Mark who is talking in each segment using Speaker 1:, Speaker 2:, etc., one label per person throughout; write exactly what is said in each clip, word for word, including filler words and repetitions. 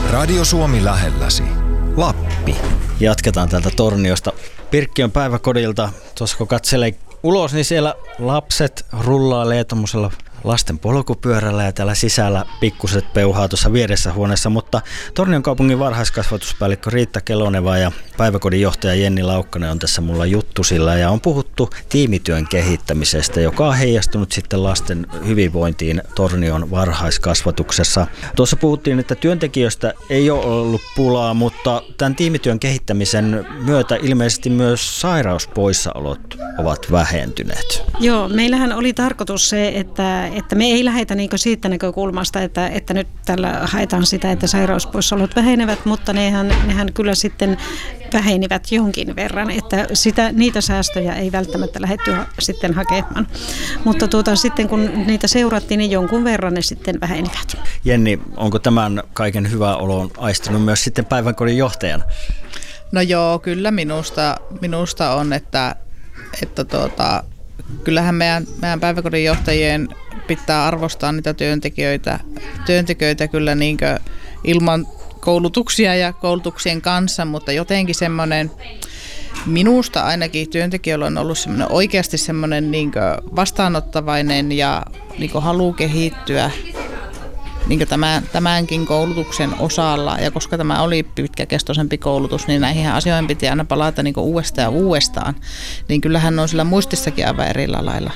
Speaker 1: Radio Suomi lähelläsi. Lappi.
Speaker 2: Jatketaan täältä Torniosta Pirkkiön päiväkodilta. Tuossa kun katselee ulos, niin siellä lapset rullailee tuommoisella lasten polkupyörällä ja täällä sisällä pikkuset peuhaa tuossa vieressä huoneessa, mutta Tornion kaupungin varhaiskasvatuspäällikkö Riitta Keloneva ja päiväkodin johtaja Jenni Laukkanen on tässä mulla juttusilla ja on puhuttu tiimityön kehittämisestä, joka on heijastunut sitten lasten hyvinvointiin Tornion varhaiskasvatuksessa. Tuossa puhuttiin, että työntekijöistä ei ole ollut pulaa, mutta tämän tiimityön kehittämisen myötä ilmeisesti myös sairauspoissaolot ovat vähentyneet.
Speaker 3: Joo, meillähän oli tarkoitus se, että että me ei lähdetä niin siitä näkökulmasta, että, että nyt tällä haetaan sitä, että sairauspoissaolot vähenevät, mutta nehän, nehän kyllä sitten vähenivät jonkin verran, että sitä, niitä säästöjä ei välttämättä lähdetty sitten hakemaan. Mutta tuota, sitten kun niitä seurattiin, niin jonkun verran ne sitten vähenivät.
Speaker 2: Jenni, onko tämän kaiken hyvä olo aistinut myös sitten päiväkodin johtajana?
Speaker 4: No joo, kyllä minusta, minusta on, että, että tuota, kyllähän meidän, meidän päiväkodin johtajien pitää arvostaa niitä työntekijöitä, työntekijöitä kyllä niin kuin ilman koulutuksia ja koulutuksien kanssa, mutta jotenkin semmoinen, minusta ainakin työntekijöillä on ollut semmoinen oikeasti semmoinen niin kuin vastaanottavainen ja niin kuin halu kehittyä niin tämän, tämänkin koulutuksen osalla, ja koska tämä oli pitkäkestoisempi koulutus, niin näihin asioihin piti aina palata niin uudestaan ja uudestaan, niin kyllähän on sillä muistissakin aivan eri lailla.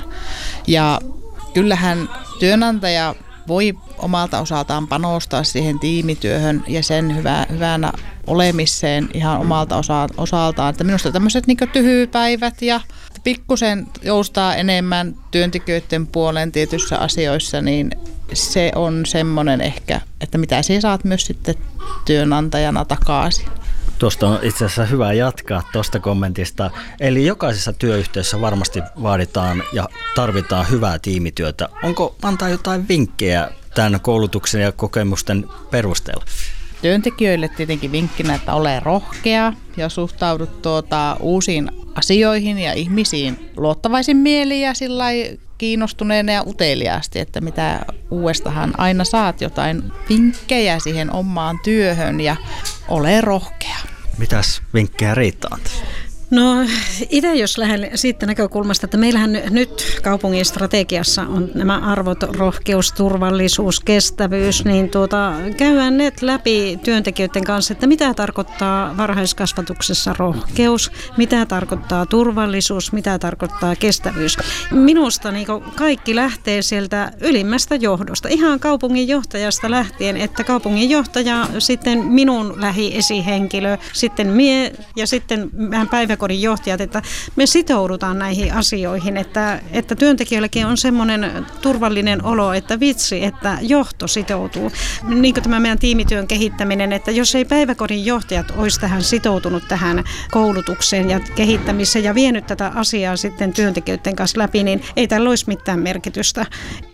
Speaker 4: Ja kyllähän työnantaja voi omalta osaltaan panostaa siihen tiimityöhön ja sen hyvä, hyvänä olemiseen ihan omalta osa, osaltaan. Että minusta tämmöiset niin tyhjypäivät ja pikkusen joustaa enemmän työntekijöiden puolen tietyissä asioissa, niin se on semmoinen ehkä, että mitä sinä saat myös sitten työnantajana takaisin.
Speaker 2: Tuosta on itse asiassa hyvä jatkaa tuosta kommentista. Eli jokaisessa työyhteisössä varmasti vaaditaan ja tarvitaan hyvää tiimityötä. Onko antaa jotain vinkkejä tämän koulutuksen ja kokemusten perusteella?
Speaker 4: Työntekijöille tietenkin vinkkinä, että ole rohkea ja suhtaudut tuota uusiin asioihin ja ihmisiin luottavaisin mieli ja sillai kiinnostuneena ja uteliaasti, että mitä uudestahan aina saat jotain vinkkejä siihen omaan työhön ja ole rohkea.
Speaker 2: Mitäs vinkkejä Riitta antaisi?
Speaker 3: No itse jos lähden siitä näkökulmasta, että meillähän nyt kaupungin strategiassa on nämä arvot, rohkeus, turvallisuus, kestävyys, niin tuota, käydään ne läpi työntekijöiden kanssa, että mitä tarkoittaa varhaiskasvatuksessa rohkeus, mitä tarkoittaa turvallisuus, mitä tarkoittaa kestävyys. Minusta niin kaikki lähtee sieltä ylimmästä johdosta, ihan kaupungin johtajasta lähtien, että kaupungin johtaja, sitten minun lähiesihenkilö, sitten mie ja sitten vähän päiväkodin johtajat, että me sitoudutaan näihin asioihin, että, että työntekijöillekin on semmoinen turvallinen olo, että vitsi, että johto sitoutuu. Niin kuin tämä meidän tiimityön kehittäminen, että jos ei päiväkodin johtajat olisi tähän sitoutunut tähän koulutukseen ja kehittämiseen ja vienyt tätä asiaa sitten työntekijöiden kanssa läpi, niin ei tällä olisi mitään merkitystä.